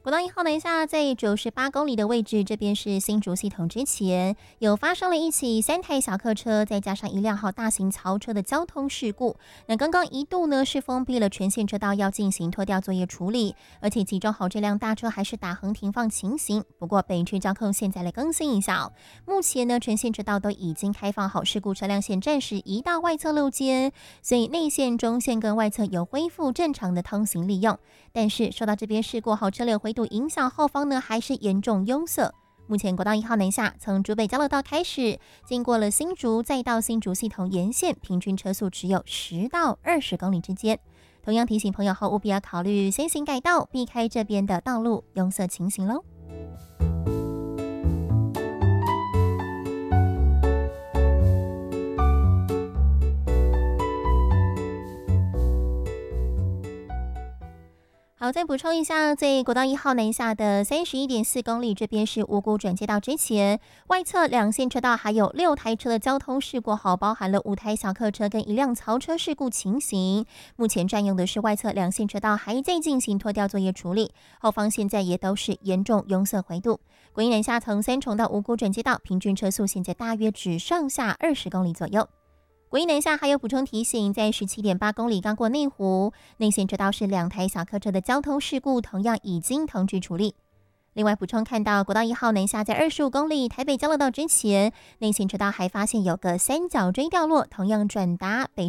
国道1号南下在98公里的位置，这边是新竹系统之前有发生了一起3台小客车再加上1辆大型槽车的交通事故。那刚刚一度呢是封闭了全线车道，要进行拖吊作业处理，而且集中好这辆大车还是打横停放情形。不过北区交控现在来更新一下，目前呢全线车道都已经开放好，事故车辆线暂时移到外侧路肩，所以内线、中线跟外侧有恢复正常的通行利用。但是受到这边事故后车流回堵影响，后方呢还是严重拥塞。目前国道1号南下，从竹北交流道开始，经过了新竹，再到新竹系统沿线，平均车速只有10到20公里之间。同样提醒朋友后务必要考虑先行改道，避开这边的道路拥塞情形喽。好，再补充一下，在国道1号南下的31.4公里，这边是五股转接道之前，外侧2线车道还有6台车的交通事故，包含了5台小客车跟1辆槽车事故情形。目前占用的是外侧2线车道，还在进行拖吊作业处理，后方现在也都是严重拥塞回堵。国一南下从三重到五股转接道，平均车速现在大约只剩下20公里左右。国一南下还有补充提醒，在17.8公里刚过内湖，内线车道是2台小客车的交通事故，同样已经同局处理。另外补充看到国道1号南下在25公里台北交流道之前，内线车道还发现有个三角锥掉落，同样转达北